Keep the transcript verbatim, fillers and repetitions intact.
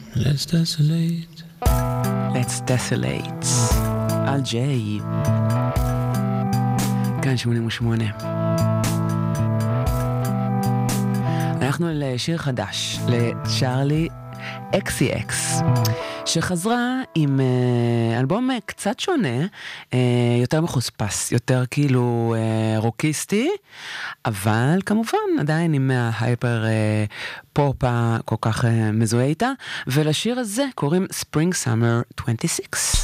Let's desolate. Let's desolate. על ג'יי. כאן שמונים ושמונה. אנחנו לשיר חדש, לצ'ארלי אקסי אקס, שחזרה עם אלבום קצת שונה, יותר מחוספס, יותר כאילו רוקיסטי, אבל כמובן עדיין עם ההייפר פופ כל כך מזוהה איתה, ולשיר הזה קוראים Spring Summer עשרים ושש.